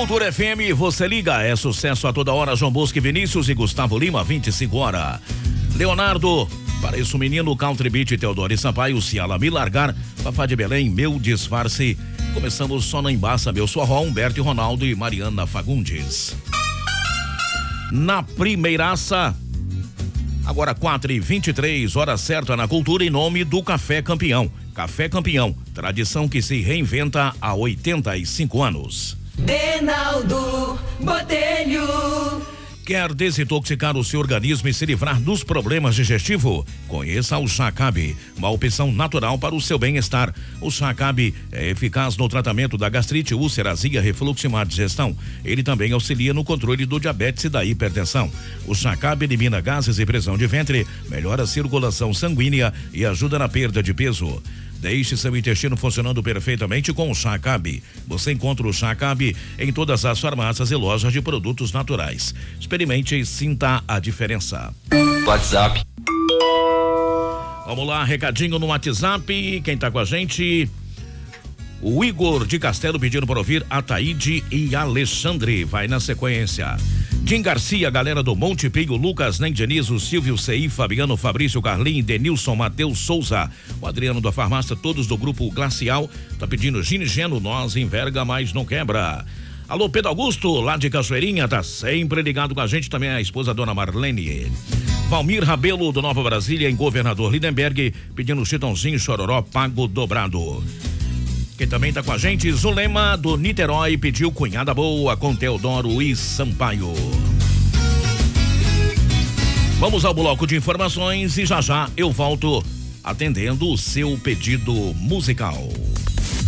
Cultura FM, você liga, é sucesso a toda hora. João Bosco, Vinícius e Gustavo Lima, 25 horas. Leonardo, pareço menino, Country Beat, Teodoro e Sampaio, Se Ela Me Largar, Fafá de Belém, Meu Disfarce. Começamos só na Embaça, Meu Sorró, Humberto e Ronaldo e Mariana Fagundes. Na primeiraça, agora 4h23, hora certa na Cultura, em nome do Café Campeão. Café Campeão, tradição que se reinventa há 85 anos. Reinaldo Botelho. Quer desintoxicar o seu organismo e se livrar dos problemas digestivos? Conheça o Chá Cabe, uma opção natural para o seu bem-estar. O Chá Cabe é eficaz no tratamento da gastrite, úlcera, azia, refluxo e má digestão. Ele também auxilia no controle do diabetes e da hipertensão. O Chá Cabe elimina gases e pressão de ventre, melhora a circulação sanguínea e ajuda na perda de peso. Deixe seu intestino funcionando perfeitamente com o Chá Cabe. Você encontra o Chá Cabe em todas as farmácias e lojas de produtos naturais. Experimente e sinta a diferença. WhatsApp. Vamos lá, recadinho no WhatsApp. Quem tá com a gente? O Igor de Castelo pedindo para ouvir Ataíde e Alexandre. Vai na sequência. Tim Garcia, galera do Monte Pio, Lucas, Nem Deniso, Silvio Cei, Fabiano, Fabrício, Carlinhos, Denilson, Matheus Souza, o Adriano da farmácia, todos do grupo Glacial, tá pedindo Ginigeno, nós enverga, mas não quebra. Alô, Pedro Augusto, lá de Cachoeirinha, tá sempre ligado com a gente, também a esposa Dona Marlene. Valmir Rabelo, do Nova Brasília, em Governador Lindenberg, pedindo Chitãozinho, Chororó, pago dobrado. Quem também tá com a gente, Zulema do Niterói, pediu Cunhada Boa com Teodoro e Sampaio. Vamos ao bloco de informações e já já eu volto atendendo o seu pedido musical.